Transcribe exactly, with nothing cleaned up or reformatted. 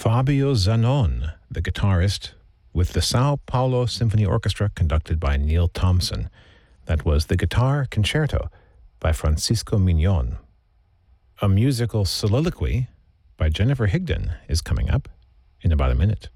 Fabio Zanon, the guitarist, with the Sao Paulo Symphony Orchestra conducted by Neil Thompson. That was the Guitar Concerto by Francisco Mignon. A musical soliloquy by Jennifer Higdon is coming up in about a minute.